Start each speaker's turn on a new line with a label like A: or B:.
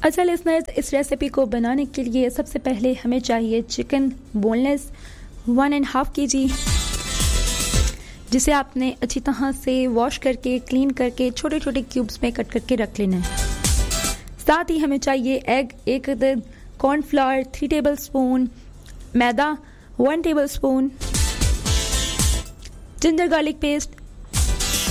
A: अच्छा लिसनर्स, इस रेसिपी को बनाने के लिए सबसे पहले हमें चाहिए चिकन बोनलेस 1.5 kg, जिसे आपने अच्छी तरह से वॉश करके क्लीन करके छोटे छोटे क्यूब्स में कट करके रख लेना है। साथ ही हमें चाहिए एग 1 अदद, कॉर्नफ्लावर 3 टेबलस्पून, मैदा 1 टेबलस्पून, जिंजर गार्लिक पेस्ट